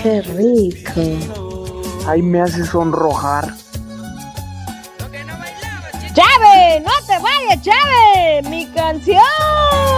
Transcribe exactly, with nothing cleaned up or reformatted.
Qué rico. Ay, me hace sonrojar. ¡Chave! ¡No te vayas, Chave! ¡Mi canción!